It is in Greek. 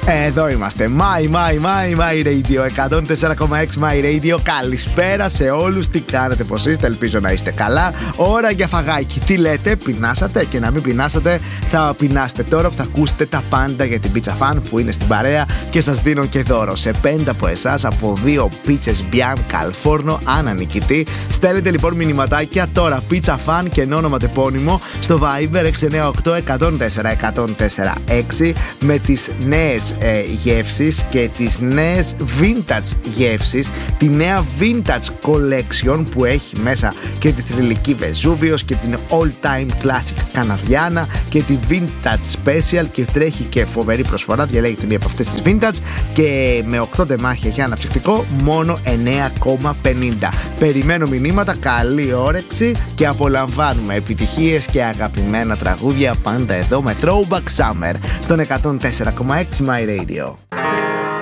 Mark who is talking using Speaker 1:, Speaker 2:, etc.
Speaker 1: Εδώ είμαστε. My Radio 104,6 My Radio. Καλησπέρα σε όλους. Τι κάνετε, πως είστε? Ελπίζω να είστε καλά. Ώρα για φαγάκι. Τι λέτε, πεινάσατε? Και να μην πεινάσατε, θα πεινάσετε τώρα που θα ακούσετε τα πάντα για την Pizza Fan που είναι στην παρέα και σας δίνω και δώρο σε 5 από εσάς από 2 πίτσες Bianca al Forno ανά νικητή. Στέλνετε λοιπόν μηνυματάκια τώρα Pizza Fan και όνομα τεπώνυμο στο Viber 698 104 104 6 με τις νέες γεύσεις και τις νέες vintage γεύσεις, τη νέα vintage collection που έχει μέσα και τη θρυλική Βεζούβιος και την all time classic Καναδιάνα και τη vintage special και τρέχει και φοβερή προσφορά. Διαλέγετε μία από αυτές τις vintage και με 8 τεμάχια για αναψυκτικό μόνο 9,50. Περιμένω μηνύματα, καλή όρεξη και απολαμβάνουμε επιτυχίες και αγαπημένα τραγούδια πάντα εδώ με Throwback Summer στον 104,6 My Radio.